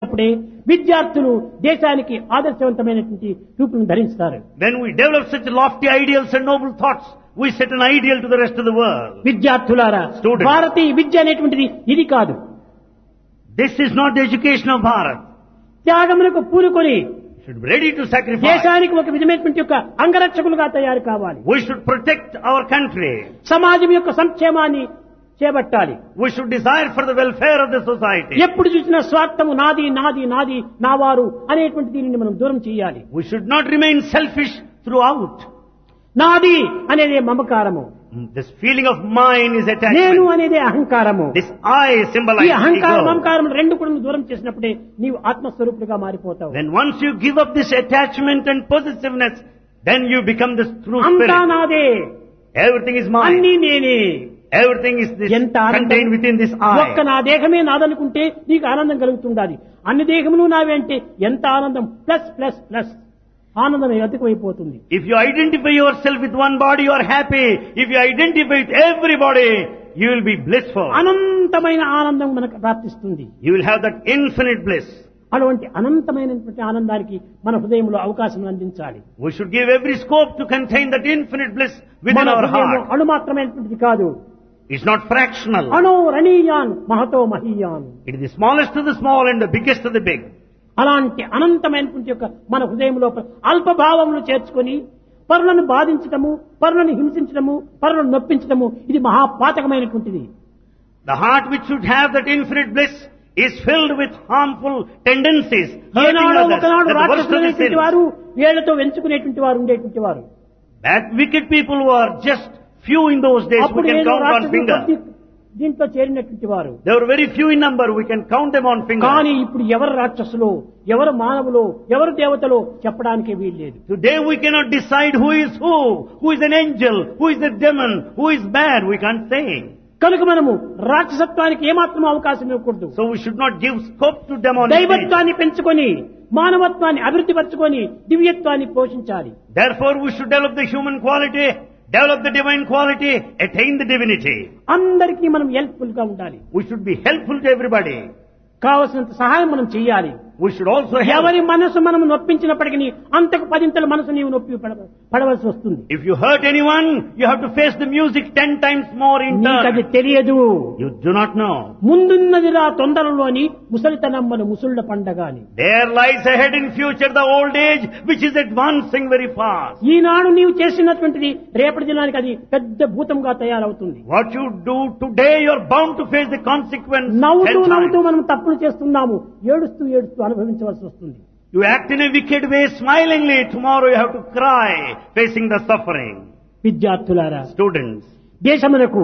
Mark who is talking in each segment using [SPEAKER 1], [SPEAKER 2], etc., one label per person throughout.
[SPEAKER 1] అప్పుడే విద్యార్థులు దేశానికి ఆదర్శవంతమైనటువంటి రూపును ధరిస్తారు.
[SPEAKER 2] When we develop such lofty ideals and noble thoughts, we set an ideal to the rest of the world.
[SPEAKER 1] విద్యార్థులారా,
[SPEAKER 2] Students.
[SPEAKER 1] భారతీయ విద్య అనేటువంటిది ఇది కాదు.
[SPEAKER 2] This is not the education of Bharat.
[SPEAKER 1] త్యాగములకు పూనుకొని
[SPEAKER 2] We should be ready to sacrifice.
[SPEAKER 1] దేశానికి ఒక విధమైనటువంటి యొక్క అంగరక్షకులుగా తయారు కావాలి.
[SPEAKER 2] We should protect our country.
[SPEAKER 1] సమాజం యొక్క సంక్షేమాన్ని చేపట్టాలి.
[SPEAKER 2] We should desire for the welfare of the society.
[SPEAKER 1] ఎప్పుడు చూసినా స్వార్థము నాది నాది నాది నావారు అనేటువంటి దీనిని మనం దూరం చేయాలి.
[SPEAKER 2] We should not remain selfish throughout.
[SPEAKER 1] నాది అనేది మమకారము,
[SPEAKER 2] This feeling of mine is
[SPEAKER 1] నేను
[SPEAKER 2] attachment.
[SPEAKER 1] అనేది అహంకారము.
[SPEAKER 2] This I
[SPEAKER 1] ఈ
[SPEAKER 2] symbolizes
[SPEAKER 1] అహంకారం
[SPEAKER 2] ego.
[SPEAKER 1] మమకారం రెండు కూడా దూరం చేసినప్పుడే నీవు ఆత్మస్వరూపుడుగా మారిపోతావు.
[SPEAKER 2] Then once you give up this attachment and possessiveness, then you become the true
[SPEAKER 1] అంతా
[SPEAKER 2] spirit.
[SPEAKER 1] నాదే,
[SPEAKER 2] Everything is mine.
[SPEAKER 1] అన్నీ నేనే.
[SPEAKER 2] Everything is this
[SPEAKER 1] ఎంత ఆనందం.
[SPEAKER 2] contained within this
[SPEAKER 1] ఒక్క
[SPEAKER 2] I.
[SPEAKER 1] నా దేహమే నాదనుకుంటే నీకు ఆనందం కలుగుతుండాలి. అన్ని దేహములు నావే అంటే ఎంత ఆనందం, ప్లస్ ప్లస్ ప్లస్ ఆనందం అధికమైపోతుంది.
[SPEAKER 2] If you identify yourself with one body, you are happy. If you identify with everybody, you will be blissful.
[SPEAKER 1] అనంతమైన ఆనందం మనకు ప్రాప్తిస్తుంది.
[SPEAKER 2] You will have that infinite bliss.
[SPEAKER 1] అటువంటి అనంతమైనటువంటి ఆనందానికి మన హృదయంలో అవకాశం అందించాలి.
[SPEAKER 2] We should give every scope to contain that infinite bliss within
[SPEAKER 1] మన
[SPEAKER 2] our
[SPEAKER 1] హృదయం
[SPEAKER 2] heart.
[SPEAKER 1] అణు మాత్రమైనటువంటిది కాదు.
[SPEAKER 2] It's not fractional.
[SPEAKER 1] అణో రణీయాన్ Mahato మహీయాన్.
[SPEAKER 2] It is the smallest of the small and the biggest of the big.
[SPEAKER 1] అలాంటి అనంతమైనటువంటి యొక్క మన హృదయంలో అల్పభావములు చేర్చుకొని పరులను బాధించటము, పరులను హింసించటము, పరులను నొప్పించటము ఇది మహాపాతకమైనటువంటిది.
[SPEAKER 2] The heart which should have that infinite bliss is filled with harmful tendencies, hurting
[SPEAKER 1] ఏనాడో
[SPEAKER 2] others.
[SPEAKER 1] ఒకనాడు
[SPEAKER 2] That's the worst of the
[SPEAKER 1] రాక్షసులైనటువంటి
[SPEAKER 2] sins.
[SPEAKER 1] వారు వేళ్లతో వెంచుకునేటువంటి వారు ఉండేటువంటి వారు.
[SPEAKER 2] That wicked people were just few in those days. We
[SPEAKER 1] అప్పుడు
[SPEAKER 2] can
[SPEAKER 1] ఏదో
[SPEAKER 2] count on
[SPEAKER 1] రాక్షసులు
[SPEAKER 2] finger.
[SPEAKER 1] దీంట్లో చేరినటువంటి వారు.
[SPEAKER 2] They were very few in number. We can count them on finger.
[SPEAKER 1] కానీ ఇప్పుడు ఎవరు రాక్షసులో, ఎవరు మానవులో, ఎవరు దేవతలో చెప్పడానికే వీల్లేదు.
[SPEAKER 2] Today we cannot decide who is an angel, who is a demon, who is bad. We can't say.
[SPEAKER 1] కనుక మనము రాక్షసత్వానికి ఏమాత్రం అవకాశం ఇవ్వకూడదు.
[SPEAKER 2] So we should not give scope to demonization.
[SPEAKER 1] దైవత్వాన్ని పెంచుకొని మానవత్వాన్ని అభివృద్ధి పరచుకొని దివ్యత్వాన్ని పోషించాలి.
[SPEAKER 2] Therefore we should develop the human quality, develop the divine quality, attain the divinity.
[SPEAKER 1] అందరికీ మనం హెల్ప్ఫుల్ గా ఉండాలి.
[SPEAKER 2] We should be helpful to everybody.
[SPEAKER 1] కావలసినంత సహాయం మనం చేయాలి.
[SPEAKER 2] We should also help.
[SPEAKER 1] ఎవరి మనసు మనం నొప్పించినప్పటికీ అంతకు పదింతల మనసు నీవు నొప్పి పడవలసి వస్తుంది.
[SPEAKER 2] If you hurt anyone, you have to face the music 10 times more in
[SPEAKER 1] నీకది
[SPEAKER 2] turn.
[SPEAKER 1] తెలియదు.
[SPEAKER 2] You do not know.
[SPEAKER 1] ముందున్నదిరా తొందరలోని ముసలితనమ్మను ముసుళ్ల పండగాని.
[SPEAKER 2] There lies ahead in future the old age which is advancing very fast.
[SPEAKER 1] ఈనాడు నీవు చేసినటువంటిది రేపటి దినానికి అది పెద్ద భూతంగా తయారవుతుంది.
[SPEAKER 2] What you do today, you are bound to face the consequence.
[SPEAKER 1] నవ్వుతూ
[SPEAKER 2] 10
[SPEAKER 1] నవ్వుతూ
[SPEAKER 2] times.
[SPEAKER 1] మనం తప్పులు చేస్తున్నాము, ఏడుస్తూ ఏడుస్తూ అనుభవించవలసి వస్తుంది.
[SPEAKER 2] You act in a wicked way smilingly. Tomorrow you have to cry facing the suffering.
[SPEAKER 1] విద్యార్థులారా,
[SPEAKER 2] Students,
[SPEAKER 1] దేశమునకు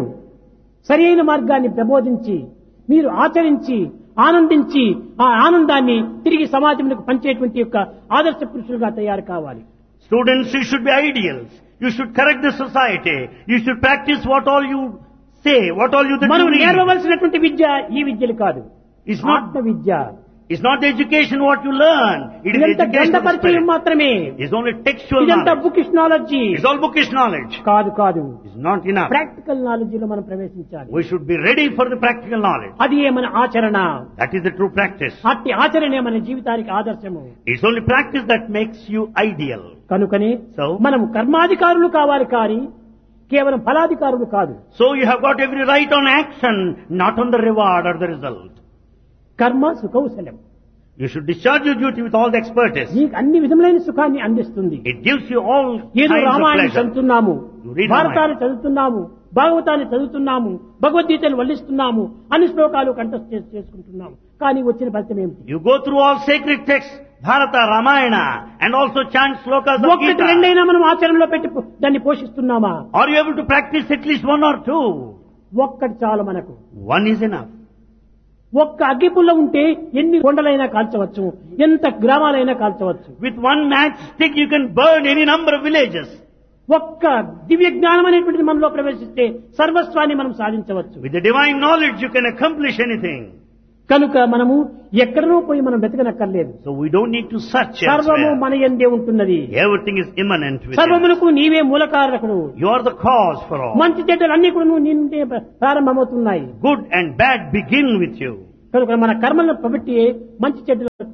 [SPEAKER 1] సరైన మార్గాన్ని ప్రబోధించి మీరు ఆచరించి ఆనందించి ఆ ఆనందాన్ని తిరిగి సమాజమునకు పంచేటువంటి యొక్క ఆదర్శ పురుషులుగా తయారు కావాలి.
[SPEAKER 2] students, you should be ideals. You should correct the society. You should practice what all you say, what all you that
[SPEAKER 1] మనం
[SPEAKER 2] you read.
[SPEAKER 1] నేర్వవలసినటువంటి విద్య ఈ విద్యలు కాదు.
[SPEAKER 2] It's not,
[SPEAKER 1] ఆత్మ విద్య.
[SPEAKER 2] it's not the education what you learn. It is
[SPEAKER 1] ఇదంతా
[SPEAKER 2] education
[SPEAKER 1] గ్రంథ
[SPEAKER 2] of the
[SPEAKER 1] పరిచయం
[SPEAKER 2] spirit.
[SPEAKER 1] మాత్రమే.
[SPEAKER 2] It's only textual
[SPEAKER 1] ఇదంతా
[SPEAKER 2] knowledge.
[SPEAKER 1] Bookish knowledge
[SPEAKER 2] It's all bookish knowledge.
[SPEAKER 1] కాదు కాదు.
[SPEAKER 2] It's not enough.
[SPEAKER 1] Practical knowledge లో మనం ప్రవేశించాలి.
[SPEAKER 2] We should be ready for the practical knowledge.
[SPEAKER 1] అది మన ఆచరణ.
[SPEAKER 2] That is the true practice.
[SPEAKER 1] అట్టి ఆచరణే మన జీవితానికి ఆదర్శము.
[SPEAKER 2] It's only practice that makes you ideal.
[SPEAKER 1] కనుకనే
[SPEAKER 2] So?
[SPEAKER 1] మనం కర్మాధికారులు కావాలి కానీ కేవలం ఫలాధికారులు కాదు.
[SPEAKER 2] So you have got every right on action, not on the reward or the result.
[SPEAKER 1] కర్మ సుకౌశలం.
[SPEAKER 2] You should discharge your duty with all the expertise.
[SPEAKER 1] నీకు అన్ని విధములైన సుఖాన్ని అందిస్తుంది.
[SPEAKER 2] It gives you all
[SPEAKER 1] ఏదో
[SPEAKER 2] kinds of
[SPEAKER 1] రామాయణం
[SPEAKER 2] pleasure.
[SPEAKER 1] చదువుతున్నాము,
[SPEAKER 2] You read
[SPEAKER 1] భారతాన్ని చదువుతున్నాము, భాగవతాన్ని చదువుతున్నాము, భగవద్గీతను వల్లిస్తున్నాము, అన్ని శ్లోకాలు కంఠస్థ చేసుకుంటున్నాము. కానీ వచ్చిన ఫలితం ఏమిటి?
[SPEAKER 2] You go through all sacred texts, Bharata, Ramayana, and also chant slokas of
[SPEAKER 1] ఒక్కటి
[SPEAKER 2] Gita.
[SPEAKER 1] రెండైనా మనం ఆచరణలో పెట్టి దాన్ని పోషిస్తున్నామా?
[SPEAKER 2] Are you able to practice at least one or two?
[SPEAKER 1] ఒక్కటి చాలు మనకు.
[SPEAKER 2] One is enough.
[SPEAKER 1] ఒక్క అగ్గిపుల్ల ఉంటే ఎన్ని కొండలైనా కాల్చవచ్చు, ఎంత గ్రామాలైనా కాల్చవచ్చు.
[SPEAKER 2] With one matchstick you can burn any number of villages.
[SPEAKER 1] ఒక్క దివ్య జ్ఞానం అనేటువంటిది మనలో ప్రవేశిస్తే సర్వస్వాన్ని మనం సాధించవచ్చు.
[SPEAKER 2] With the divine knowledge you can accomplish anything.
[SPEAKER 1] కనుక మనము ఎక్కడనో పోయి మనం వెతకనక్కర్లేదు.
[SPEAKER 2] So we don't need to search
[SPEAKER 1] సర్వము
[SPEAKER 2] elsewhere.
[SPEAKER 1] మన యందే ఉంటున్నది.
[SPEAKER 2] Everything is immanent within.
[SPEAKER 1] సర్వములకు నీవే మూలకారకుడు.
[SPEAKER 2] You are the cause for all.
[SPEAKER 1] మంచి చెడ్డలు అన్ని కూడా నీ నుండే ప్రారంభమవుతున్నాయి.
[SPEAKER 2] Good and bad begin with you.
[SPEAKER 1] కనుక మన కర్మలను బట్టి మంచి చెడ్డలు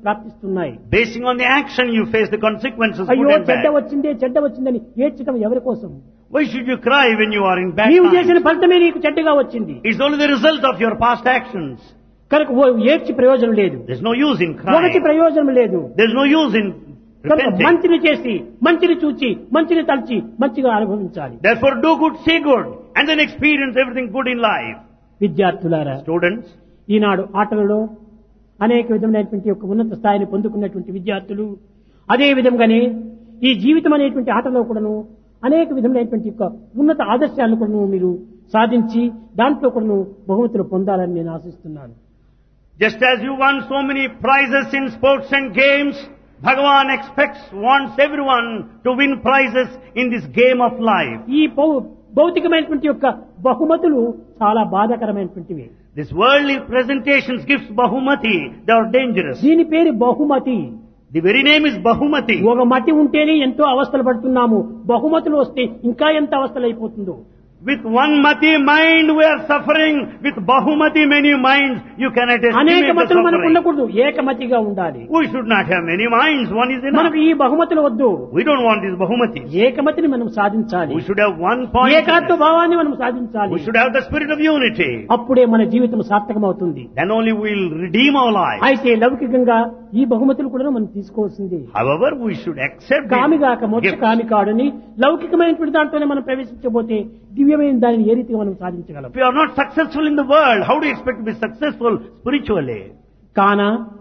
[SPEAKER 1] ప్రాప్తిస్తున్నాయి.
[SPEAKER 2] Basing on the action, you face the consequences,
[SPEAKER 1] అయ్యో
[SPEAKER 2] good and
[SPEAKER 1] చెడ్డ
[SPEAKER 2] bad.
[SPEAKER 1] వచ్చిందే చెడ్డ వచ్చిందని ఏడ్చడం ఎవరి కోసం?
[SPEAKER 2] Why should you cry when you are in bad
[SPEAKER 1] నీవు చేసిన
[SPEAKER 2] times?
[SPEAKER 1] ఫలితమే నీకు చెడ్డగా వచ్చింది
[SPEAKER 2] It's only the result of your past actions.
[SPEAKER 1] కనుక ఏడ్చి ప్రయోజనం లేదు,
[SPEAKER 2] There's no use in
[SPEAKER 1] ఒకటి
[SPEAKER 2] crying.
[SPEAKER 1] ప్రయోజనం లేదు.
[SPEAKER 2] There's no use in
[SPEAKER 1] కనుక
[SPEAKER 2] repenting.
[SPEAKER 1] మంచిని చేసి మంచిని చూచి మంచిని తలచి మంచిగా అనుభవించాలి.
[SPEAKER 2] Therefore, do good, say good, and then experience everything good in life.
[SPEAKER 1] విద్యార్థులారా,
[SPEAKER 2] Students,
[SPEAKER 1] ఈనాడు ఆటలలో అనేక విధమైనటువంటి యొక్క ఉన్నత స్థాయిని పొందుకున్నటువంటి విద్యార్థులు అదే విధంగానే ఈ జీవితం అనేటువంటి ఆటలో కూడాను అనేక విధమైనటువంటి యొక్క ఉన్నత ఆదర్శాలను కూడాను మీరు సాధించి దాంట్లో కూడాను బహుమతులు పొందాలని నేను ఆశిస్తున్నాను.
[SPEAKER 2] just as you won so many prizes in sports and games, Bhagavan wants everyone to win prizes in this game of life.
[SPEAKER 1] ఈ భౌతికమైనటువంటి యొక్క బహుమతులు చాలా బాధాకరమైనటువంటివి.
[SPEAKER 2] This worldly presentations, gifts, Bahumati, they are dangerous.
[SPEAKER 1] దీని పేరు బహుమతి.
[SPEAKER 2] The very name is Bahumati.
[SPEAKER 1] ఒక మతి ఉంటేనే ఎంతో అవస్థలు పడుతున్నాము, బహుమతులు వస్తే ఇంకా ఎంత అవస్థలు అయిపోతుందో.
[SPEAKER 2] With one Mati mind we are suffering, with Bahumati many minds you cannot
[SPEAKER 1] అనేక
[SPEAKER 2] estimate the
[SPEAKER 1] మతులు మనకు
[SPEAKER 2] suffering.
[SPEAKER 1] ఉండకూడదు, ఏకమతిగా ఉండాలి.
[SPEAKER 2] We should not have many minds, one is enough.
[SPEAKER 1] మనకు ఈ బహుమతులు వద్దు,
[SPEAKER 2] We don't want these Bahumatis.
[SPEAKER 1] ఏకమతిని మనం సాధించాలి.
[SPEAKER 2] We should have one point.
[SPEAKER 1] ఏకాత్మ భావాన్ని మనం సాధించాలి.
[SPEAKER 2] We should have the spirit of unity.
[SPEAKER 1] అప్పుడే మన జీవితం సార్థకమవుతుంది.
[SPEAKER 2] Then only we will redeem our lives.
[SPEAKER 1] అయితే లౌకికంగా ఈ బహుమతులు కూడా మనం తీసుకోవాల్సింది.
[SPEAKER 2] However, we should accept
[SPEAKER 1] కామిగాక
[SPEAKER 2] these
[SPEAKER 1] మోక్ష
[SPEAKER 2] gifts.
[SPEAKER 1] కామి కాడని లౌకికమైనటువంటి దాంట్లోనే మనం ప్రవేశించబోతే దివ్యమైన దానిని ఏ రీతిగా మనం సాధించగలం?
[SPEAKER 2] If you are not successful in the world, how do you expect to be successful spiritually?
[SPEAKER 1] కాన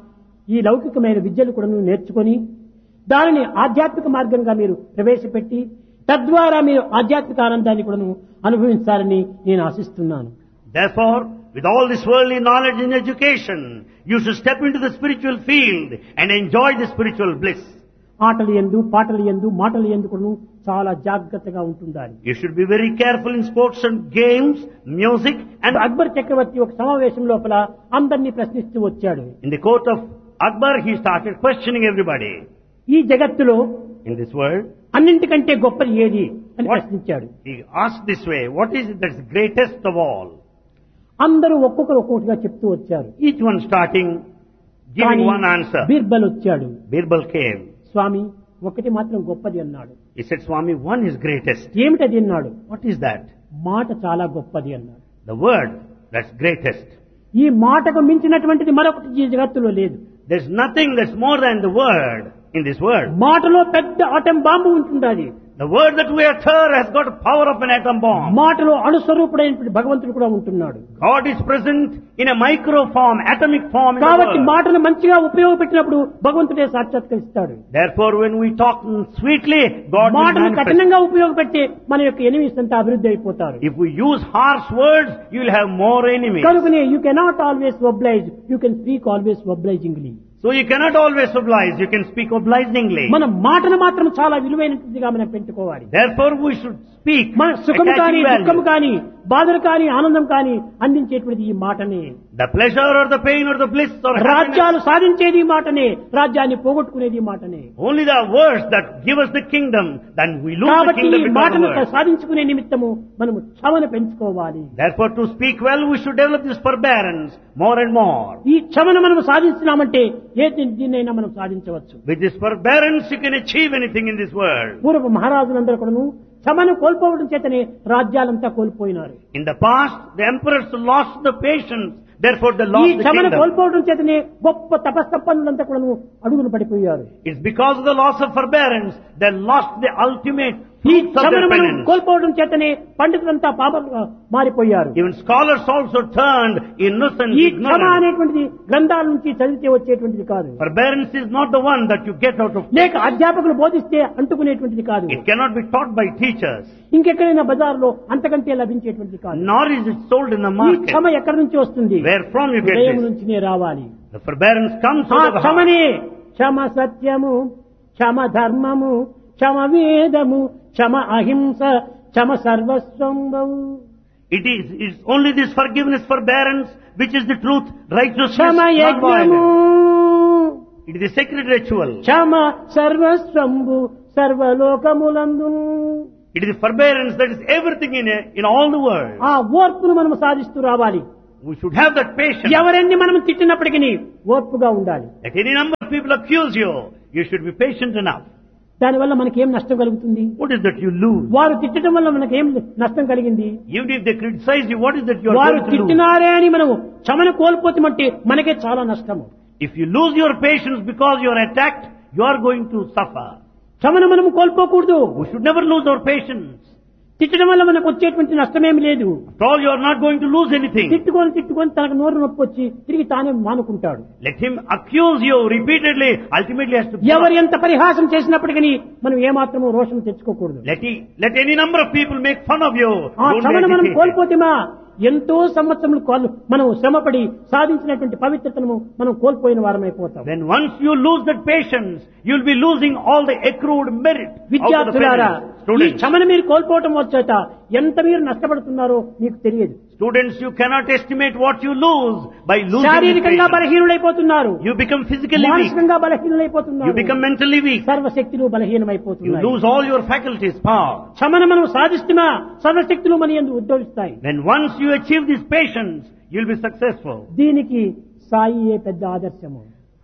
[SPEAKER 1] ఈ లౌకికమైన విద్యలు కూడా నేర్చుకొని దానిని ఆధ్యాత్మిక మార్గంగా మీరు ప్రవేశపెట్టి తద్వారా మీరు ఆధ్యాత్మిక ఆనందాన్ని కూడా అనుభవించాలని నేను ఆశిస్తున్నాను.
[SPEAKER 2] Therefore, with all this worldly knowledge and education, you should step into the spiritual field and enjoy the spiritual bliss.
[SPEAKER 1] ఆటలు యందు పాటలు యందు మాటలు యందు కూడా చాలా జాగ్రత్తగా ఉంటుండాలి.
[SPEAKER 2] You should be very careful in sports and games, music, and
[SPEAKER 1] Akbar చక్రవర్తి ఒక సమావేశం లోపల అందరినీ ప్రశ్నిస్తూ వచ్చాడు.
[SPEAKER 2] in the court of Akbar, he started questioning everybody.
[SPEAKER 1] ఈ జగత్తులో
[SPEAKER 2] In this world,
[SPEAKER 1] అన్నింటికంటే గొప్పది ఏది అని
[SPEAKER 2] What?
[SPEAKER 1] ప్రశ్నించాడు.
[SPEAKER 2] he asked this way, what is it that's greatest of all?
[SPEAKER 1] అందరూ ఒక్కొక్కరు ఒక్కొక్కటిగా చెప్తూ వచ్చారు.
[SPEAKER 2] Each one starting, giving one answer.
[SPEAKER 1] Birbal వచ్చాడు.
[SPEAKER 2] Birbal came.
[SPEAKER 1] స్వామి ఒకటి మాత్రం గొప్పది అన్నాడు.
[SPEAKER 2] He said, Swami, one is greatest.
[SPEAKER 1] ఏమిటది అన్నాడు.
[SPEAKER 2] What is that?
[SPEAKER 1] మాట చాలా గొప్పది అన్నాడు.
[SPEAKER 2] The word that's greatest.
[SPEAKER 1] ఈ మాటకు మించినటువంటిది మరొకటి ఈ జగత్తులో లేదు.
[SPEAKER 2] There's nothing that's more than the word in this world.
[SPEAKER 1] మాటలో పెద్ద ఆటం బాంబు ఉంటుండాలి.
[SPEAKER 2] The word that we utter has got power of an atom bomb.
[SPEAKER 1] మాటలో అణుస్వరూపుడైనటువంటి భగవంతుడు కూడా ఉంటున్నాడు.
[SPEAKER 2] God is present in a micro form, atomic form in the
[SPEAKER 1] కాబట్టి
[SPEAKER 2] word.
[SPEAKER 1] మాటను మంచిగా ఉపయోగపెట్టినప్పుడు భగవంతుడే సాక్షాత్కరిస్తాడు.
[SPEAKER 2] Therefore, when we talk sweetly, God will
[SPEAKER 1] మాటను
[SPEAKER 2] manifest.
[SPEAKER 1] కఠినంగా ఉపయోగపెట్టి మన యొక్క ఎనిమిస్ అంతా అభివృద్ధి అయిపోతారు.
[SPEAKER 2] If we use harsh words, you will have more enemies.
[SPEAKER 1] కనుకనే you cannot always oblige, you can speak always obligingly.
[SPEAKER 2] So you cannot always oblige, you can speak obligingly.
[SPEAKER 1] మన మాటను మాత్రం చాలా విలువైనదిగా మనం పెట్టుకోవాలి.
[SPEAKER 2] Therefore, we should speak
[SPEAKER 1] మన సుఖము కానీ
[SPEAKER 2] attaching
[SPEAKER 1] దుఃఖము
[SPEAKER 2] value.
[SPEAKER 1] కానీ బాధలు కానీ ఆనందం కానీ అందించేటువంటిది ఈ మాటనే.
[SPEAKER 2] The pleasure or the pain or the bliss or happiness.
[SPEAKER 1] రాజ్యాలు సాధించేది ఈ మాటనే, రాజ్యాన్ని పోగొట్టుకునేది ఈ మాటనే.
[SPEAKER 2] Only the words that give us the kingdom, then we lose the
[SPEAKER 1] కాబట్టి
[SPEAKER 2] kingdom
[SPEAKER 1] ఈ
[SPEAKER 2] because of
[SPEAKER 1] మాటను
[SPEAKER 2] words.
[SPEAKER 1] సాధించుకునే నిమిత్తము మనము క్షమను పెంచుకోవాలి.
[SPEAKER 2] Therefore, to speak well, we should develop this forbearance more and more.
[SPEAKER 1] ఈ క్షమను మనం సాధించినామంటే ఏ దీన్నైనా మనం సాధించవచ్చు.
[SPEAKER 2] With this forbearance, you can achieve anything in this world.
[SPEAKER 1] పూర్వ మహారాజులందరూ కూడాను క్షమను కోల్పోవడం చేతనే రాజ్యాలంతా కోల్పోయినారు.
[SPEAKER 2] In the past, the emperors lost the patience, therefore they
[SPEAKER 1] ఈ
[SPEAKER 2] lost the
[SPEAKER 1] క్షమను
[SPEAKER 2] kingdom.
[SPEAKER 1] కోల్పోవడం చేతనే గొప్ప తపస్సంపన్నులంతా కూడాను అడుగులు పడిపోయారు.
[SPEAKER 2] It's because of the loss of forbearance, they lost the ultimate
[SPEAKER 1] ఈ
[SPEAKER 2] fruits of
[SPEAKER 1] క్షమను
[SPEAKER 2] their
[SPEAKER 1] మనం
[SPEAKER 2] penance.
[SPEAKER 1] కోల్పోవడం చేతనే పండితులంతా పాపంగా మారిపోయారు.
[SPEAKER 2] Even scholars also turned innocent,
[SPEAKER 1] ఈ క్షమ
[SPEAKER 2] ignorant.
[SPEAKER 1] అనేటువంటిది గ్రంథాల నుంచి చదివితే వచ్చేటువంటిది కాదు.
[SPEAKER 2] Forbearance is not the one that you get out of.
[SPEAKER 1] లేక అధ్యాపకులు బోధిస్తే అంటుకునేటువంటిది కాదు.
[SPEAKER 2] It cannot be taught by teachers,
[SPEAKER 1] ఇంకెక్కడైనా బజార్లో అంతకంటే లభించేటువంటిది కాదు.
[SPEAKER 2] nor is it sold in the
[SPEAKER 1] ఈ
[SPEAKER 2] market.
[SPEAKER 1] క్షమ ఎక్కడి నుంచి వస్తుంది?
[SPEAKER 2] Where from you get
[SPEAKER 1] హృదయం
[SPEAKER 2] this?
[SPEAKER 1] నుంచినే రావాలి.
[SPEAKER 2] The forbearance comes
[SPEAKER 1] ఆ
[SPEAKER 2] out of the heart.
[SPEAKER 1] క్షమనే క్షమ సత్యము, క్షమ ధర్మము, క్షమ వేదము, క్షమ అహింస, క్షమ సర్వస్వంబవు.
[SPEAKER 2] It's only this forgiveness, forbearance, which is the truth, righteousness,
[SPEAKER 1] Kshama
[SPEAKER 2] not
[SPEAKER 1] యజ్ఞము,
[SPEAKER 2] violence. It is a sacred ritual.
[SPEAKER 1] Kshama సర్వస్వంబు సర్వలోకములందు.
[SPEAKER 2] It is the forbearance that is everything in all the world.
[SPEAKER 1] ఆ ఓర్పును మనం సాధిస్తూ రావాలి.
[SPEAKER 2] We should have that patience.
[SPEAKER 1] ఎవరెన్ని మనం తిట్టినప్పటికీ ఓర్పుగా ఉండాలి.
[SPEAKER 2] Let any number of people accuse you, you should be patient enough.
[SPEAKER 1] దానివల్ల మనకేం నష్టం కలుగుతుంది?
[SPEAKER 2] What is that you lose?
[SPEAKER 1] వారు తిట్టడం వల్ల మనకేం నష్టం కలిగింది?
[SPEAKER 2] Even if they criticize you, what is that you are
[SPEAKER 1] వారు
[SPEAKER 2] going to lose?
[SPEAKER 1] తిట్టినారే అని మనం క్షమను కోల్పోతామంటే మనకే చాలా నష్టము.
[SPEAKER 2] If you lose your patience because you are attacked, you are going to suffer.
[SPEAKER 1] క్షమను మనం కోల్పోకూడదు.
[SPEAKER 2] We should never lose our patience.
[SPEAKER 1] తిట్టడం వల్ల మనకు వచ్చేటువంటి నష్టమేమి లేదు.
[SPEAKER 2] After all, you are not going to lose anything.
[SPEAKER 1] తిట్టుకొని తనకు నోరు నొప్పి వచ్చి తిరిగి తానే మానుకుంటాడు.
[SPEAKER 2] Let him accuse you repeatedly, ultimately has to
[SPEAKER 1] ఎవరు ఎంత పరిహాసం చేసినప్పటికీ మనం ఏమాత్రము రోషం తెచ్చుకోకూడదు.
[SPEAKER 2] Let any number of people make fun of you.
[SPEAKER 1] ఆ
[SPEAKER 2] Don't
[SPEAKER 1] క్షమను
[SPEAKER 2] be
[SPEAKER 1] మనం
[SPEAKER 2] agitated.
[SPEAKER 1] కోల్పోతేమా ఎంతో సంవత్సరములు మనం శ్రమపడి సాధించినటువంటి పవిత్రతను మనం కోల్పోయిన వారమైపోతాం.
[SPEAKER 2] Then once you lose that patience, you'll be losing all the accrued merit.
[SPEAKER 1] విద్యార్థులారా, ఈ
[SPEAKER 2] Students,
[SPEAKER 1] క్షమను మీరు కోల్పోవటం వచ్చేట ఎంత మీరు నష్టపడుతున్నారో మీకు తెలియదు.
[SPEAKER 2] students, you cannot estimate what you lose by losing this
[SPEAKER 1] శారీరకంగా
[SPEAKER 2] patience.
[SPEAKER 1] బలహీనులైపోతున్నారు,
[SPEAKER 2] You become physically weak.
[SPEAKER 1] మానసికంగా
[SPEAKER 2] You
[SPEAKER 1] బలహీనులైపోతున్నారు,
[SPEAKER 2] become mentally weak.
[SPEAKER 1] సర్వశక్తులు
[SPEAKER 2] You
[SPEAKER 1] బలహీనమైపోతున్నాయి.
[SPEAKER 2] lose all your faculties, power.
[SPEAKER 1] క్షమను మనం సాధిస్తున్నా సర్వశక్తులు మన యందు ఉద్భవిస్తాయి.
[SPEAKER 2] When once you achieve this patience, you'll be successful.
[SPEAKER 1] దీనికి సాయియే పెద్ద ఆదర్శము.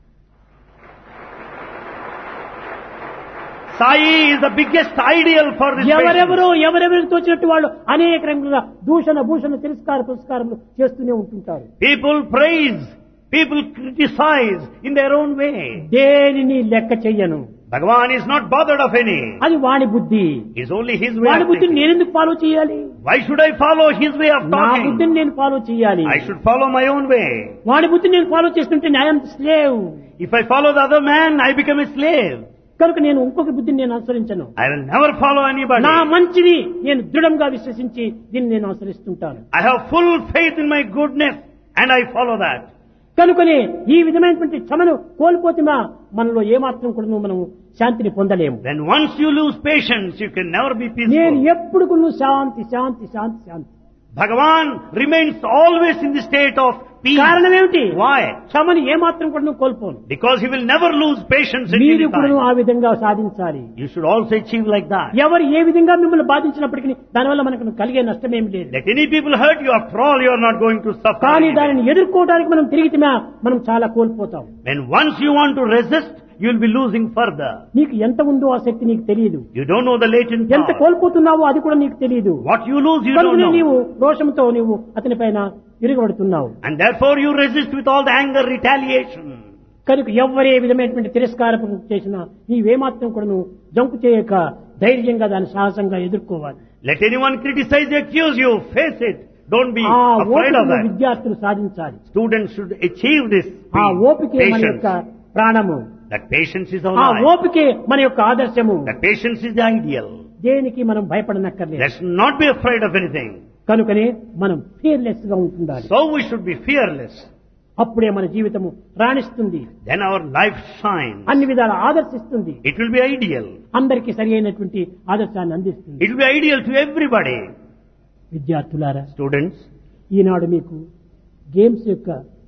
[SPEAKER 2] Sai is the biggest ideal for this patience.
[SPEAKER 1] ఎవరెవరికి తోచినట్టు వాళ్ళు అనేక రంగులుగా భూషణ తిరస్కార పురస్కారములు చేస్తూనే ఉంటుంటారు.
[SPEAKER 2] People praise, people criticize in their own way.
[SPEAKER 1] దేనిని లెక్క చెయ్యను.
[SPEAKER 2] Bhagavan is not bothered of any.
[SPEAKER 1] అది వాడి బుద్ధి.
[SPEAKER 2] It's only his way
[SPEAKER 1] వాడి
[SPEAKER 2] of
[SPEAKER 1] బుద్ధిని
[SPEAKER 2] thinking.
[SPEAKER 1] నేనెందుకు ఫాలో చేయాలి?
[SPEAKER 2] Why should I follow his way of
[SPEAKER 1] నా
[SPEAKER 2] talking?
[SPEAKER 1] బుద్ధిని నేను ఫాలో చేయాలి.
[SPEAKER 2] I should follow my own way.
[SPEAKER 1] వాడి బుద్ధిని నేను ఫాలో చేస్తుంటే I'm slave.
[SPEAKER 2] If I follow the other man, I become a slave.
[SPEAKER 1] కనుక నేను ఇంకొక బుద్ధిని నేను అనుసరించను.
[SPEAKER 2] I will never follow anybody.
[SPEAKER 1] నా మంచిని నేను దృఢంగా విశ్వసించి దీన్ని నేను అనుసరిస్తుంటాను.
[SPEAKER 2] I have full faith in my goodness and I follow that.
[SPEAKER 1] కనుకనే ఈ విధమైనటువంటి క్షమను కోల్పోతున్నా మనలో ఏమాత్రం కూడా మనం శాంతిని పొందలేము.
[SPEAKER 2] Then once you lose patience, you can never be
[SPEAKER 1] నేను
[SPEAKER 2] peaceful.
[SPEAKER 1] ఎప్పుడు కూడా శాంతి శాంతి శాంతి శాంతి.
[SPEAKER 2] Bhagavan remains always in the state of peace.
[SPEAKER 1] కారణం ఏమిటి?
[SPEAKER 2] Why?
[SPEAKER 1] క్షమను ఏమాత్రం కూడా కోల్పోను.
[SPEAKER 2] Because he will never lose patience at
[SPEAKER 1] మీరు
[SPEAKER 2] any
[SPEAKER 1] కూడా
[SPEAKER 2] time.
[SPEAKER 1] ఆ విధంగా సాధించాలి.
[SPEAKER 2] You should also achieve like that.
[SPEAKER 1] ఎవరు ఏ విధంగా మిమ్మల్ని బాధించినప్పటికీ దానివల్ల మనకు కలిగే నష్టమేమి లేదు.
[SPEAKER 2] Let any people hurt you, after all you are not going to suffer.
[SPEAKER 1] కానీ
[SPEAKER 2] anyway.
[SPEAKER 1] దానిని ఎదుర్కోవడానికి మనం తిరిగితే మనం చాలా కోల్పోతాం.
[SPEAKER 2] When once you want to resist, you will be losing further.
[SPEAKER 1] నీకు ఎంత ఉందో ఆ శక్తి నీకు తెలియదు.
[SPEAKER 2] You don't know the latent
[SPEAKER 1] ఎంత
[SPEAKER 2] power.
[SPEAKER 1] కోల్పోతున్నావో అది కూడా నీకు తెలియదు.
[SPEAKER 2] What you lose, you don't
[SPEAKER 1] కనుకనే
[SPEAKER 2] know.
[SPEAKER 1] నీవు రోషంతో నీవు అతని పైన విరుగబడుతున్నావు.
[SPEAKER 2] And therefore you resist with all the anger, retaliation.
[SPEAKER 1] కనుక ఎవరే విధమైనటువంటి తిరస్కారం చేసినా నీవేమాత్రం కూడా నువ్వు జంకు చేయక ధైర్యంగా దాన్ని సాహసంగా ఎదుర్కోవాలి.
[SPEAKER 2] Let anyone criticize, accuse you, face it. Don't be
[SPEAKER 1] ఆ
[SPEAKER 2] afraid of
[SPEAKER 1] ఓపికను
[SPEAKER 2] that.
[SPEAKER 1] విద్యార్థులు సాధించాలి.
[SPEAKER 2] Students should achieve this
[SPEAKER 1] ఆ ఓపికే మన
[SPEAKER 2] patience.
[SPEAKER 1] యొక్క ప్రాణము.
[SPEAKER 2] That patience is our
[SPEAKER 1] ఆ
[SPEAKER 2] life.
[SPEAKER 1] ఓపికే మన యొక్క ఆదర్శము.
[SPEAKER 2] That patience is the ideal.
[SPEAKER 1] దేనికి మనం భయపడనక్కర్లేదు.
[SPEAKER 2] Let's not be afraid of anything.
[SPEAKER 1] కనుకనే మనం ఫియర్లెస్ గా ఉంటుండాలి.
[SPEAKER 2] So we should be fearless.
[SPEAKER 1] అప్పుడే మన జీవితము రాణిస్తుంది.
[SPEAKER 2] Then our life shines.
[SPEAKER 1] అన్ని విధాల ఆదర్శిస్తుంది.
[SPEAKER 2] It will be ideal.
[SPEAKER 1] అందరికీ సరి అయినటువంటి ఆదర్శాన్ని అందిస్తుంది.
[SPEAKER 2] It will be ideal to everybody.
[SPEAKER 1] విద్యార్థులారా,
[SPEAKER 2] Students,
[SPEAKER 1] ఈనాడు మీకు గేమ్స్ యొక్క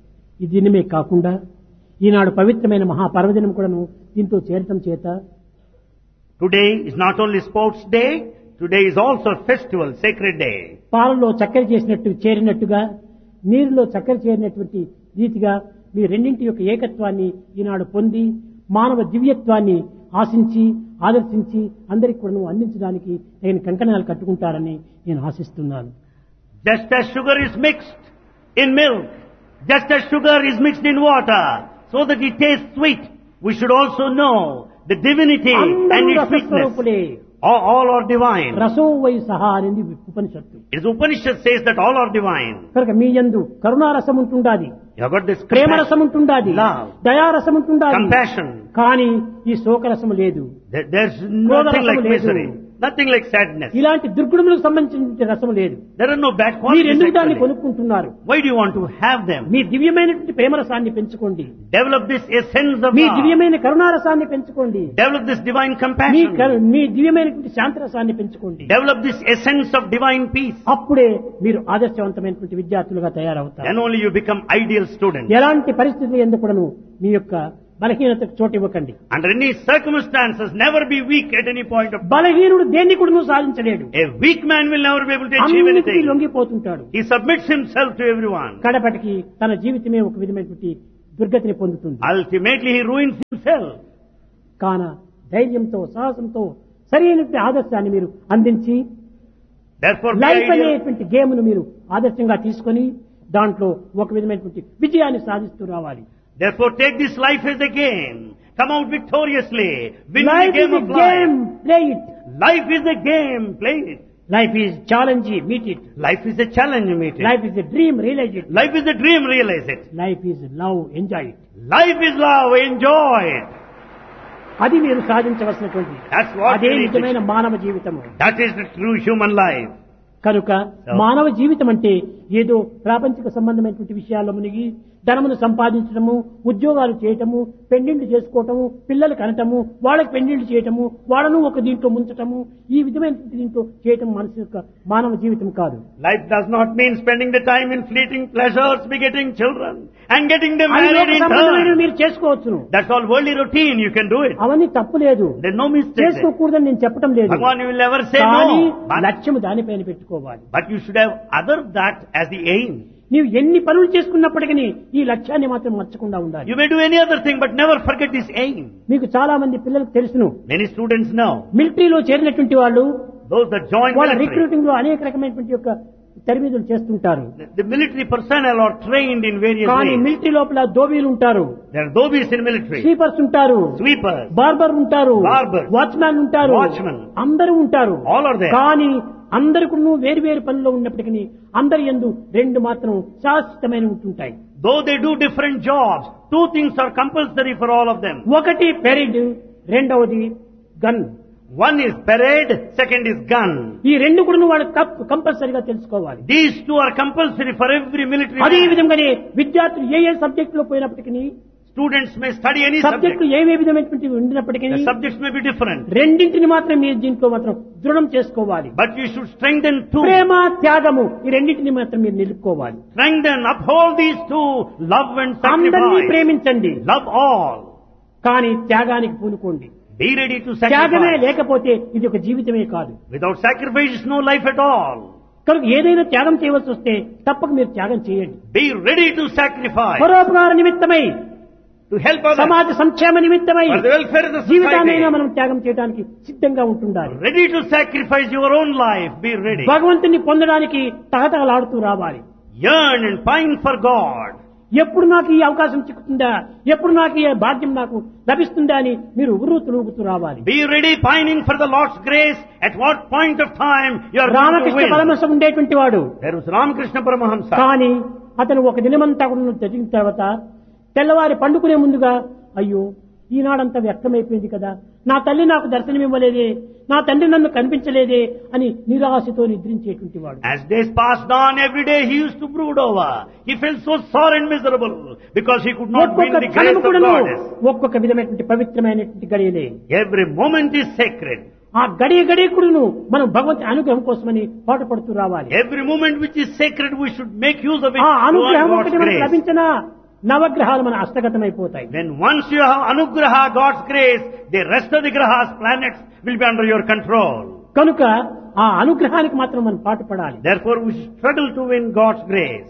[SPEAKER 1] ఈ దినమే కాకుండా ఈనాడు పవిత్రమైన మహాపర్వదినం కూడాను దీంతో చేరటం చేత
[SPEAKER 2] today is not only sports day, today is also a festival, sacred day.
[SPEAKER 1] పాలలో చక్కెర చేరినట్టుగా నీరులో చక్కెర చేరినటువంటి రీతిగా మీ రెండింటి యొక్క ఏకత్వాన్ని ఈనాడు పొంది మానవ దివ్యత్వాన్ని ఆశించి ఆదర్శించి అందరికి కూడా అందించడానికి నేను కంకణాలు కట్టుకుంటారని నేను ఆశిస్తున్నాను.
[SPEAKER 2] Just as sugar is mixed in milk, just as sugar is mixed in water, so that it tastes sweet, we should also know the divinity and
[SPEAKER 1] అందరూ
[SPEAKER 2] its sweetness.
[SPEAKER 1] రసస్వరూపులే.
[SPEAKER 2] All are divine.
[SPEAKER 1] రసో why సహా అనేది ఉపనిషత్తు.
[SPEAKER 2] It is Upanishad says that all are divine.
[SPEAKER 1] కనుక మీ యందు కరుణారసం ఉంటుండాది,
[SPEAKER 2] You have got this
[SPEAKER 1] ప్రేమరసం ఉంటుండాది,
[SPEAKER 2] love,
[SPEAKER 1] దయారసం ఉంటుండాది.
[SPEAKER 2] compassion.
[SPEAKER 1] కానీ ఈ శోకరసం లేదు.
[SPEAKER 2] There's
[SPEAKER 1] Krodha
[SPEAKER 2] nothing like
[SPEAKER 1] rasam ledu.
[SPEAKER 2] misery, nothing like sadness.
[SPEAKER 1] ఇలాంటి దుర్గుణములకు సంబంధించిన రసం లేదు.
[SPEAKER 2] There are no bad
[SPEAKER 1] మీరు
[SPEAKER 2] qualities
[SPEAKER 1] ఎందుకు దాన్ని
[SPEAKER 2] actually.
[SPEAKER 1] కొనుక్కుంటున్నారు?
[SPEAKER 2] Why do you want to have them?
[SPEAKER 1] మీ దివ్యమైనటువంటి ప్రేమరసాన్ని పెంచుకోండి.
[SPEAKER 2] Develop this essence of
[SPEAKER 1] me
[SPEAKER 2] love.
[SPEAKER 1] దివ్యమైన కరుణారసాన్ని పెంచుకోండి.
[SPEAKER 2] Develop this divine
[SPEAKER 1] me
[SPEAKER 2] compassion.
[SPEAKER 1] మీ దివ్యమైనటువంటి శాంతరసాన్ని పెంచుకోండి.
[SPEAKER 2] Develop this essence of divine peace.
[SPEAKER 1] అప్పుడే మీరు ఆదర్శవంతమైనటువంటి విద్యార్థులుగా తయారవుతారు.
[SPEAKER 2] Then only you become ideal students.
[SPEAKER 1] ఎలాంటి పరిస్థితులు ఎందుకు కూడాను మీ యొక్క బలహీనతకు చోటు ఇవ్వకండి.
[SPEAKER 2] Under any circumstances, never be weak at any point of time.
[SPEAKER 1] బలహీనుడు దేన్ని కూడా నువ్వు సాధించలేడు.
[SPEAKER 2] A weak man will never be able to achieve
[SPEAKER 1] అన్నిటికీ
[SPEAKER 2] anything.
[SPEAKER 1] లొంగిపోతుంటాడు.
[SPEAKER 2] He submits himself to everyone.
[SPEAKER 1] కడపటికి తన జీవితమే ఒక విధమైనటువంటి దుర్గతిని పొందుతుంది.
[SPEAKER 2] Ultimately, he ruins himself.
[SPEAKER 1] కాన ధైర్యంతో సాహసంతో సరైనటువంటి ఆదర్శాన్ని మీరు అందించి
[SPEAKER 2] Therefore,
[SPEAKER 1] లైఫ్ అనేటువంటి గేమ్ను మీరు ఆదర్శంగా తీసుకొని దాంట్లో ఒక విధమైనటువంటి విజయాన్ని సాధిస్తూ రావాలి.
[SPEAKER 2] Therefore, take this life as a game. Come out victoriously. Win the
[SPEAKER 1] Life
[SPEAKER 2] game
[SPEAKER 1] is
[SPEAKER 2] of
[SPEAKER 1] a game,
[SPEAKER 2] life.
[SPEAKER 1] play it.
[SPEAKER 2] Life is a game. Play it.
[SPEAKER 1] Life is challenge, meet it.
[SPEAKER 2] Life is a challenge. Meet it.
[SPEAKER 1] Life is a dream, realize it.
[SPEAKER 2] Life is a dream. Realize it.
[SPEAKER 1] Life is love, enjoy it.
[SPEAKER 2] Life is love. Enjoy it.
[SPEAKER 1] అది మీరు సాధించవలసినటువంటి
[SPEAKER 2] That's what
[SPEAKER 1] అదే
[SPEAKER 2] you need to
[SPEAKER 1] నిజమైన మానవ జీవితము.
[SPEAKER 2] That is the true human life.
[SPEAKER 1] కనుక మానవ జీవితం అంటే ఏదో ప్రాపంచిక సంబంధమైనటువంటి విషయాల్లో మునిగి ధనమును సంపాదించడము, ఉద్యోగాలు చేయటము, పెళ్లిళ్లు చేసుకోవటము, పిల్లలు కనటము, వాళ్ళకి పెళ్లిళ్లు చేయటము, వాళ్ళను ఒక దీంట్లో ముంచటము, ఈ విధమైన దీంట్లో చేయటం మనసు యొక్క మానవ జీవితం కాదు.
[SPEAKER 2] Life does not mean spending the time in fleeting pleasures, begetting children, and getting them
[SPEAKER 1] అది
[SPEAKER 2] married
[SPEAKER 1] లోక
[SPEAKER 2] in
[SPEAKER 1] సంబంధమైన
[SPEAKER 2] turn.
[SPEAKER 1] మీరు చేసుకోవచ్చును.
[SPEAKER 2] That's all worldly routine. You can do it.
[SPEAKER 1] అవన్నీ తప్పు లేదు,
[SPEAKER 2] There's no mistake. there.
[SPEAKER 1] చేసుకోకూడదని నేను చెప్పటం లేదు.
[SPEAKER 2] Bhagavan, you will never say
[SPEAKER 1] కానీ
[SPEAKER 2] no.
[SPEAKER 1] లక్ష్యము దానిపైన పెట్టుకోవాలి.
[SPEAKER 2] But you should have other that as the aim.
[SPEAKER 1] నీవు ఎన్ని పనులు చేసుకున్నప్పటికీ ఈ లక్ష్యాన్ని మాత్రం మర్చకుండా ఉండాలి.
[SPEAKER 2] You may do any other thing, but never forget this aim.
[SPEAKER 1] మీకు చాలా మంది పిల్లలకు తెలుసును,
[SPEAKER 2] Many students know.
[SPEAKER 1] మిలిటరీలో చేరినటువంటి వాళ్ళు
[SPEAKER 2] Those that join
[SPEAKER 1] వాళ్ళ
[SPEAKER 2] military.
[SPEAKER 1] రిక్రూటింగ్ లో అనేక రకమైనటువంటి యొక్క తరబీదులు చేస్తుంటారు.
[SPEAKER 2] The military personnel are trained in various
[SPEAKER 1] కానీ
[SPEAKER 2] ways.
[SPEAKER 1] మిలిటరీ లోపల దోబీలు ఉంటారు,
[SPEAKER 2] There are dhobies in military.
[SPEAKER 1] Sweepers ఉంటారు,
[SPEAKER 2] Sweepers.
[SPEAKER 1] బార్బర్ ఉంటారు,
[SPEAKER 2] Barbers.
[SPEAKER 1] వాచ్మ్యాన్ ఉంటారు,
[SPEAKER 2] Watchmen.
[SPEAKER 1] అందరూ ఉంటారు.
[SPEAKER 2] All are there.
[SPEAKER 1] కానీ అందరికీ వేరు వేరు పనుల్లో ఉన్నప్పటికీ అందరి యందు రెండు మాత్రం శాశ్వతమైన ఉంటుంటాయి.
[SPEAKER 2] Though they do different jobs, two things are compulsory for all of them.
[SPEAKER 1] ఒకటి పెరిడ్, రెండవది gun.
[SPEAKER 2] One is parade, second is gun.
[SPEAKER 1] ఈ రెండు కూడా వాడు కంపల్సరీగా తెలుసుకోవాలి.
[SPEAKER 2] These two are compulsory for every military
[SPEAKER 1] అదే
[SPEAKER 2] man.
[SPEAKER 1] విధంగానే విద్యార్థులు ఏ సబ్జెక్ట్ లో పోయినప్పటికీ
[SPEAKER 2] Students may study any subject.
[SPEAKER 1] సబ్జెక్టులు ఏ విధమైనటువంటి ఉండినప్పటికీ
[SPEAKER 2] The subjects may be different.
[SPEAKER 1] రెండింటిని మాత్రం మీరు దీంట్లో మాత్రం దృఢం చేసుకోవాలి.
[SPEAKER 2] But you should strengthen two.
[SPEAKER 1] ప్రేమ, త్యాగము ఈ రెండింటిని మాత్రం మీరు నిలుపుకోవాలి.
[SPEAKER 2] Strengthen, uphold these two. Love and
[SPEAKER 1] అందరినీ
[SPEAKER 2] sacrifice.
[SPEAKER 1] ప్రేమించండి,
[SPEAKER 2] Love all.
[SPEAKER 1] కానీ త్యాగానికి పూనుకోండి.
[SPEAKER 2] Be ready to
[SPEAKER 1] త్యాగమే
[SPEAKER 2] sacrifice.
[SPEAKER 1] లేకపోతే ఇది ఒక జీవితమే కాదు.
[SPEAKER 2] Without sacrifice is no life at all.
[SPEAKER 1] కనుక ఏదైనా త్యాగం చేయవలసి వస్తే తప్పక మీరు త్యాగం చేయండి.
[SPEAKER 2] Be ready to sacrifice.
[SPEAKER 1] పరోపకార నిమిత్తమై,
[SPEAKER 2] To help others.
[SPEAKER 1] సమాజ సంక్షేమ నిమిత్తమై
[SPEAKER 2] For the welfare of the
[SPEAKER 1] జీవితాన్నైనా
[SPEAKER 2] society.
[SPEAKER 1] మనం త్యాగం చేయడానికి సిద్ధంగా ఉంటుండాలి.
[SPEAKER 2] Ready to sacrifice your own life. Be ready.
[SPEAKER 1] భగవంతుని పొందడానికి తహతహలాడుతూ రావాలి.
[SPEAKER 2] Yearn and pine for God.
[SPEAKER 1] ఎప్పుడు నాకు ఈ అవకాశం చిక్కుతుందా, ఎప్పుడు నాకు ఈ భాగ్యం నాకు లభిస్తుందా అని మీరు ఉర్రూతూగుతూ రావాలి.
[SPEAKER 2] Be ready pining for the Lord's grace. At what point of time you are going to
[SPEAKER 1] Ramakrishna
[SPEAKER 2] win.
[SPEAKER 1] Paramahamsa ఉండేటువంటి వాడు,
[SPEAKER 2] There was Ramakrishna Paramahamsa.
[SPEAKER 1] కానీ అతను ఒక దినమంతా కూడా జరిగిన తర్వాత తెల్లవారి పండుకునే ముందుగా అయ్యో ఈనాడంతా వ్యక్తమైపోయింది కదా, నా తల్లి నాకు దర్శనమివ్వలేదే, నా తండ్రి నన్ను కనిపించలేదే అని నిరాశతో నిద్రించేటువంటి వాడు.
[SPEAKER 2] As days passed on, every day he used to brood over. He felt so sore and miserable because he could not win
[SPEAKER 1] ఒక్కొక్క
[SPEAKER 2] the grace
[SPEAKER 1] క్షణము
[SPEAKER 2] of
[SPEAKER 1] కూడాను
[SPEAKER 2] God.
[SPEAKER 1] ఒక్కొక్క విధమైనటువంటి పవిత్రమైనటువంటి గడియలే.
[SPEAKER 2] Every moment is sacred.
[SPEAKER 1] ఆ గడియ కూడాను మనం భగవంతుని అనుగ్రహం కోసమని పాటుపడుతూ రావాలి.
[SPEAKER 2] Every moment which is sacred, we should make use of it
[SPEAKER 1] ఆ
[SPEAKER 2] to earn
[SPEAKER 1] అనుగ్రహం
[SPEAKER 2] God's
[SPEAKER 1] ఒకటి మనకు
[SPEAKER 2] grace.
[SPEAKER 1] లభించినా నవగ్రహాలు మన హస్తగతమైపోతాయి.
[SPEAKER 2] Then once you have anugraha, God's grace, the rest of the grahas, planets, will be under your control.
[SPEAKER 1] కనుక ఆ అనుగ్రహానికి మాత్రం మనం పాటుపడాలి.
[SPEAKER 2] Therefore, we should struggle to win God's grace.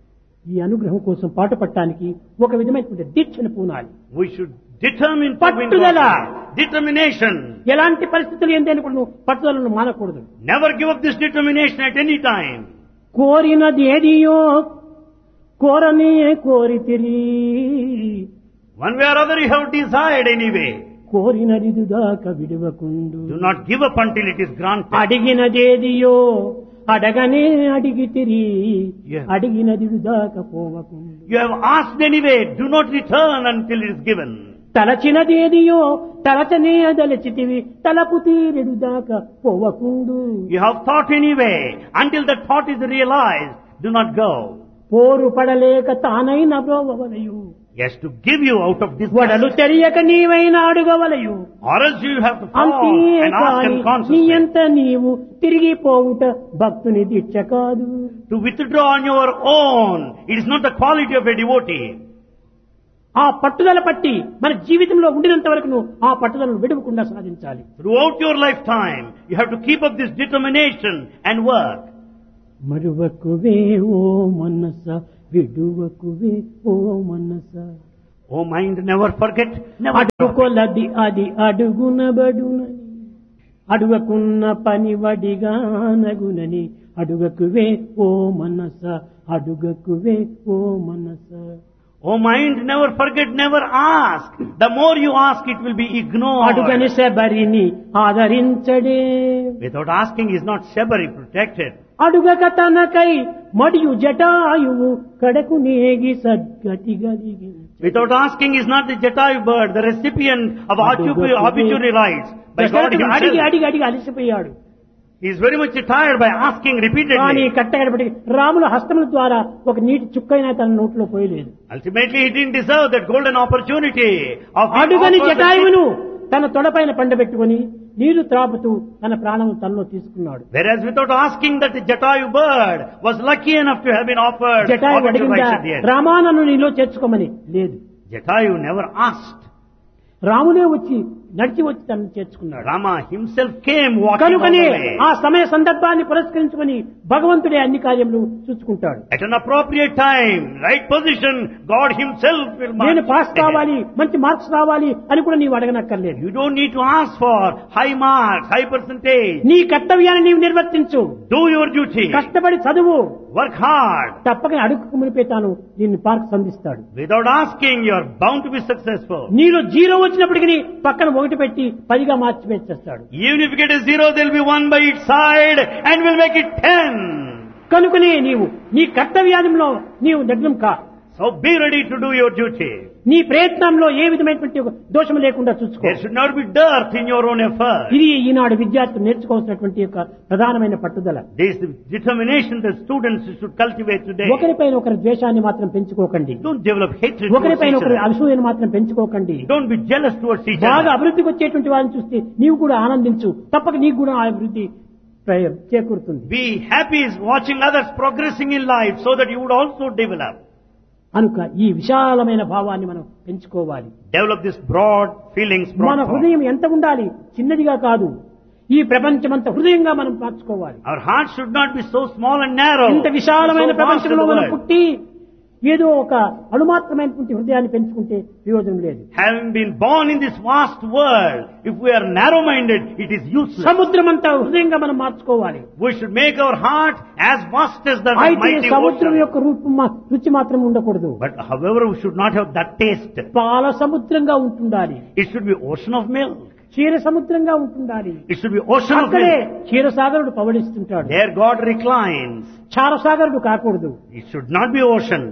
[SPEAKER 1] ఈ అనుగ్రహం కోసం పాటుపడటానికి ఒక విధమైనటువంటి దీక్షను పూనాలి.
[SPEAKER 2] We should determine to win
[SPEAKER 1] పట్టుదల.
[SPEAKER 2] God's grace. Determination.
[SPEAKER 1] ఎలాంటి పరిస్థితులు ఏంటని కూడా నువ్వు పట్టుదలను మానకూడదు.
[SPEAKER 2] Never give up this determination at any time.
[SPEAKER 1] కోరినది ఏదియో కోరనే కోరితిరి,
[SPEAKER 2] One way or other you have desired anyway.
[SPEAKER 1] కోరినది దాకా విడవకుండు,
[SPEAKER 2] Do not give up until it is granted.
[SPEAKER 1] అడిగినదేదియో అడగనే అడిగితిరి,
[SPEAKER 2] Yeah.
[SPEAKER 1] అడిగినది దాకా పోవకుండు,
[SPEAKER 2] You have asked anyway. Do not return until it is given.
[SPEAKER 1] తలచినదేదియో తలచనే దలచితివి, తలపు తీరెడు దాకా పోవకుండు,
[SPEAKER 2] You have thought anyway. Until the thought is realized, do not go.
[SPEAKER 1] పోరు పడలేక తానైన బ్రోవలయు,
[SPEAKER 2] Yes, to give you out of this
[SPEAKER 1] వడలు తెలియక నీవైనా అడుగవలయు,
[SPEAKER 2] or else you have to fall and ask
[SPEAKER 1] అంతేకాని
[SPEAKER 2] unconsciously.
[SPEAKER 1] నీయంత నీవు తిరిగిపోవుట భక్తుని దీక్ష కాదు.
[SPEAKER 2] To withdraw on your own, it is not the quality of a devotee.
[SPEAKER 1] ఆ పట్టుదల పట్టి మన జీవితంలో ఉండినంత వరకు ఆ పట్టుదలను విడవకుండా సాధించాలి.
[SPEAKER 2] Throughout your lifetime, you have to keep up this determination and work.
[SPEAKER 1] మరువకువే ఓ మనస, విడువకువే ఓ మనస.
[SPEAKER 2] Oh mind, never forget, never forget.
[SPEAKER 1] అడుకొలది అది అడుగునబడునని, అడుగకున్న పని వడిగానగునని. అడుగకువే ఓ మనస, అడుగకువే ఓ మనస.
[SPEAKER 2] Oh mind, never forget, never ask. The more you ask, it will be ignored.
[SPEAKER 1] అడుగని శబరిని ఆదరించడే.
[SPEAKER 2] Without asking is not Shabari protected.
[SPEAKER 1] అడుగక తనకై మడియు Jatayu కడకు నేగి సద్గతి గలిగి.
[SPEAKER 2] Without asking is not the Jatayu bird, the recipient of obituary rights by God
[SPEAKER 1] అడిగి
[SPEAKER 2] himself.
[SPEAKER 1] అడిగి అడిగి అలసిపోయాడు.
[SPEAKER 2] He is very much tired by asking
[SPEAKER 1] కానీ
[SPEAKER 2] repeatedly.
[SPEAKER 1] కట్టగడపటి రాముల హస్తముల ద్వారా ఒక నీటి చుక్కైనా తన నోట్లో పోయలేదు.
[SPEAKER 2] Ultimately, he didn't deserve that golden opportunity of being
[SPEAKER 1] అడుగని
[SPEAKER 2] offered the
[SPEAKER 1] జటాయువును తన తొడపైన పండబెట్టుకుని నీరు త్రాపుతూ తన ప్రాణం తనలో తీసుకున్నాడు.
[SPEAKER 2] Whereas without asking, that the Jatayu bird was lucky enough to have been offered
[SPEAKER 1] Jatayu
[SPEAKER 2] obituary
[SPEAKER 1] అడిగిందా
[SPEAKER 2] rights at the end.
[SPEAKER 1] రామానను నీలో చేర్చుకోమని? లేదు.
[SPEAKER 2] Jatayu never asked.
[SPEAKER 1] రామునే వచ్చి నడిచి వచ్చి తనను చేర్చుకున్నాడు.
[SPEAKER 2] Rama himself came walking all
[SPEAKER 1] కనుకనే
[SPEAKER 2] the way.
[SPEAKER 1] ఆ సమయ సందర్భాన్ని పురస్కరించుకొని భగవంతుడే అన్ని కార్యములు చూసుకుంటాడు.
[SPEAKER 2] At an appropriate time, right position, God himself will mark
[SPEAKER 1] నేను పాస్
[SPEAKER 2] ahead.
[SPEAKER 1] కావాలి, మంచి మార్క్స్ రావాలి అని కూడా నీవు అడగనక్కర్లేదు.
[SPEAKER 2] You don't need to ask for high marks, high percentage.
[SPEAKER 1] నీ కర్తవ్యాన్ని నీవు నిర్వర్తించు.
[SPEAKER 2] Do your duty.
[SPEAKER 1] కష్టపడి చదువు.
[SPEAKER 2] Work hard.
[SPEAKER 1] తప్పక అడుగుకు మునిపే తాను దీన్ని park సంధిస్తాడు.
[SPEAKER 2] Without asking, you are bound to be successful.
[SPEAKER 1] నీలో జీరో వచ్చినప్పటికీ పక్కన ఒకటి పెట్టి 10గా మార్చి పెట్టేస్తాడు.
[SPEAKER 2] Even if you get a 0, there will be 1 by its side and will make it 10.
[SPEAKER 1] కనుకనే నీవు నీ కర్తవ్యంలో నీవు నిగ్నం కా.
[SPEAKER 2] So be ready to do your duty.
[SPEAKER 1] నీ ప్రయత్నంలో ఏ విధమైనటువంటి ఒక దోషం లేకుండా చూసుకో.
[SPEAKER 2] There should not be dearth in your own effort.
[SPEAKER 1] ఇది ఈనాడు విద్యార్థులు నేర్చుకోవాల్సినటువంటి యొక్క ప్రధానమైన పట్టుదల.
[SPEAKER 2] This is the determination that students should cultivate today.
[SPEAKER 1] ఒకరిపైన ఒకరి ద్వేషాన్ని మాత్రం పెంచుకోకండి.
[SPEAKER 2] Don't develop hatred towards
[SPEAKER 1] ఒకరిపైన
[SPEAKER 2] each
[SPEAKER 1] ఒకరి
[SPEAKER 2] other.
[SPEAKER 1] అసూయను మాత్రం పెంచుకోకండి.
[SPEAKER 2] Don't be jealous towards each
[SPEAKER 1] బాగా
[SPEAKER 2] other.
[SPEAKER 1] అభివృద్ధికి వచ్చేటువంటి వారిని చూస్తే నీవు కూడా ఆనందించు. తప్పక నీకు కూడా ఆ అభివృద్ధి చేకూరుతుంది.
[SPEAKER 2] Be happy watching others progressing in life so that you would also develop.
[SPEAKER 1] కనుక ఈ విశాలమైన భావాన్ని మనం పెంచుకోవాలి.
[SPEAKER 2] Develop this broad feelings.
[SPEAKER 1] మన హృదయం ఎంత ఉండాలి? చిన్నదిగా కాదు. ఈ ప్రపంచమంత హృదయంగా మనం మార్చుకోవాలి.
[SPEAKER 2] Our heart should not be so small and narrow.
[SPEAKER 1] ఇంత విశాలమైన
[SPEAKER 2] so vast in
[SPEAKER 1] ప్రపంచంలో
[SPEAKER 2] the
[SPEAKER 1] మనం
[SPEAKER 2] world.
[SPEAKER 1] పుట్టి ఏదో ఒక అణుమాత్రమైనటువంటి హృదయాన్ని పెంచుకుంటే ప్రయోజనం లేదు.
[SPEAKER 2] Having been born in this vast world, if we are narrow-minded, it is useless.
[SPEAKER 1] సముద్రమంతా హృదయంగా మనం మార్చుకోవాలి.
[SPEAKER 2] We should make our heart as vast as the
[SPEAKER 1] అయితే
[SPEAKER 2] mighty
[SPEAKER 1] సముద్రం
[SPEAKER 2] ocean.
[SPEAKER 1] యొక్క రుచి మాత్రం ఉండకూడదు.
[SPEAKER 2] But however, we should not have that taste.
[SPEAKER 1] పాల సముద్రంగా ఉంటుండాలి.
[SPEAKER 2] It should be ocean of milk.
[SPEAKER 1] క్షీర సముద్రంగా ఉంటుండాలి.
[SPEAKER 2] It should be ocean of
[SPEAKER 1] అక్కడే
[SPEAKER 2] milk.
[SPEAKER 1] క్షీరసాగరుడు పవడిస్తుంటాడు.
[SPEAKER 2] There God reclines.
[SPEAKER 1] క్షారసాగరుడు కాకూడదు.
[SPEAKER 2] It should not be ocean.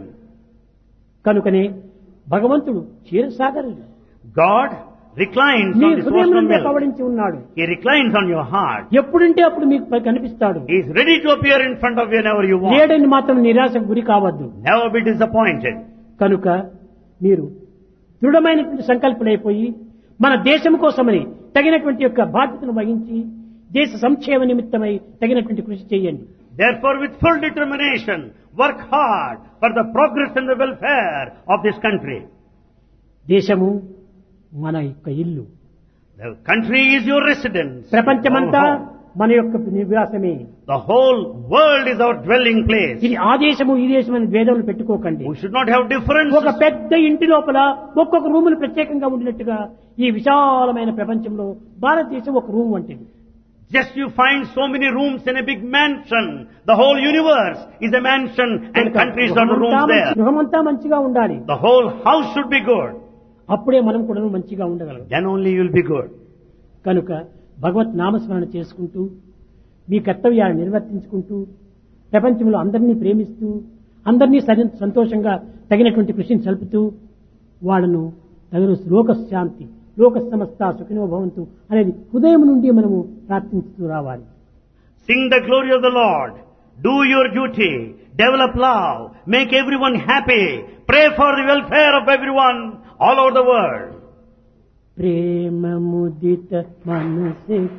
[SPEAKER 1] కనుకనే భగవంతుడు క్షీరసాగరుడు.
[SPEAKER 2] God reclines
[SPEAKER 1] నీ
[SPEAKER 2] on this
[SPEAKER 1] హృదయం
[SPEAKER 2] ocean of
[SPEAKER 1] నుండే
[SPEAKER 2] milk.
[SPEAKER 1] పవడించి ఉన్నాడు.
[SPEAKER 2] He reclines on your heart.
[SPEAKER 1] ఎప్పుడంటే అప్పుడు మీకు కనిపిస్తాడు.
[SPEAKER 2] He is ready to appear in front of you whenever you want.
[SPEAKER 1] లేడని మాత్రం నిరాశకు గురి కావద్దు.
[SPEAKER 2] Never be disappointed.
[SPEAKER 1] కనుక మీరు దృఢమైనటువంటి సంకల్పమైపోయి మన దేశం కోసమని తగినటువంటి యొక్క బాధ్యతను వహించి దేశ సంక్షేమ నిమిత్తమై తగినటువంటి కృషి చేయండి.
[SPEAKER 2] Therefore, with full determination, work hard for the progress and the welfare of this country.
[SPEAKER 1] దేశము మన యొక్క ఇల్లు.
[SPEAKER 2] The country is your residence.
[SPEAKER 1] ప్రపంచమంతా
[SPEAKER 2] Our home.
[SPEAKER 1] మన యొక్క నివాసమే.
[SPEAKER 2] The whole world is our dwelling place.
[SPEAKER 1] ఇది ఆ దేశము ఈ దేశం అని భేదములు పెట్టుకోకండి.
[SPEAKER 2] We should not have differences.
[SPEAKER 1] ఒక పెద్ద ఇంటి లోపల ఒక్కొక్క రూములు ప్రత్యేకంగా ఉండినట్టుగా ఈ విశాలమైన ప్రపంచంలో భారతదేశం ఒక రూమ్ వంటిది.
[SPEAKER 2] Just you find so many rooms in a big mansion. The whole universe is a mansion and countries are the rooms there.
[SPEAKER 1] గృహమంతా మంచిగా ఉండాలి.
[SPEAKER 2] The whole house should be good.
[SPEAKER 1] అప్పుడే మనం కూడా మంచిగా ఉండగలం.
[SPEAKER 2] Then only you will be good.
[SPEAKER 1] కనుక భగవత్ నామస్మరణ చేసుకుంటూ మీ కర్తవ్యాన్ని నిర్వర్తించుకుంటూ ప్రపంచంలో అందరినీ ప్రేమిస్తూ అందరినీ సంతోషంగా తగినటువంటి కృషిని సల్పుతూ వాళ్ళను తగిన లోకశాంతి లోక సమస్త సుఖినో భవంతు అనేది హృదయం నుండి మనము ప్రార్థిస్తూ రావాలి.
[SPEAKER 2] Sing the glory of the Lord. Do your duty. Develop love. Make everyone happy. Pray for the welfare of everyone all over the world.
[SPEAKER 1] ప్రేమ ముదిత మనసే